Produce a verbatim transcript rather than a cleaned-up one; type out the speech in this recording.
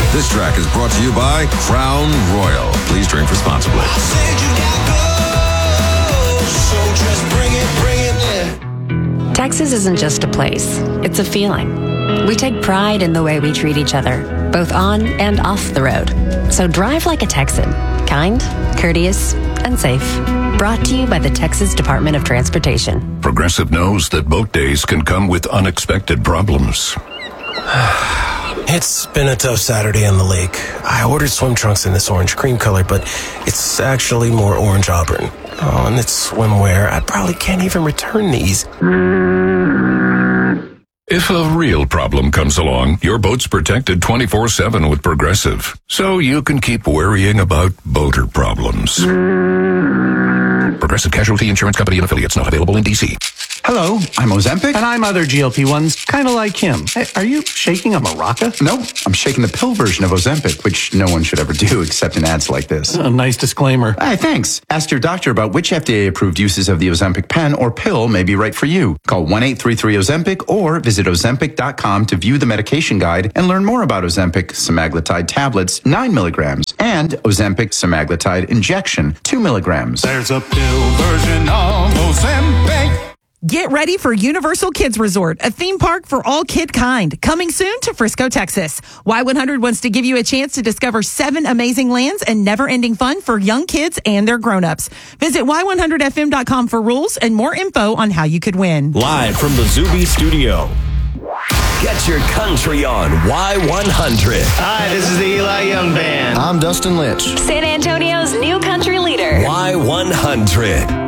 This track is brought to you by Crown Royal. Please drink responsibly. I said you got gold, so just bring it, bring it there. Texas isn't just a place, it's a feeling. We take pride in the way we treat each other, both on and off the road. So drive like a Texan, kind, courteous, and safe. Brought to you by the Texas Department of Transportation. Progressive knows that boat days can come with unexpected problems. It's been a tough Saturday on the lake. I ordered swim trunks in this orange cream color, but it's actually more orange auburn. Oh, and it's swimwear. I probably can't even return these. If a real problem comes along, your boat's protected twenty-four seven with Progressive, so you can keep worrying about boater problems. Progressive Casualty Insurance Company and Affiliates, not available in D C. Hello, I'm Ozempic. And I'm other G L P ones, kind of like him. Hey, are you shaking a maraca? No, I'm shaking the pill version of Ozempic, which no one should ever do except in ads like this. A nice disclaimer. Hey, thanks. Ask your doctor about which F D A-approved uses of the Ozempic pen or pill may be right for you. Call one eight three three Ozempic or visit ozempic dot com to view the medication guide and learn more about Ozempic semaglutide tablets, nine milligrams, and Ozempic semaglutide injection, two milligrams. There's a pill version of Ozempic. Get ready for Universal Kids Resort, a theme park for all kid kind. Coming soon to Frisco, Texas. Y one hundred wants to give you a chance to discover seven amazing lands and never-ending fun for young kids and their grown-ups. Visit y one hundred f m dot com for rules and more info on how you could win. Live from the Zuby studio. Get your country on Y one hundred. Hi, this is the Eli Young Band. I'm Dustin Lynch. San Antonio's new country leader. Y one hundred.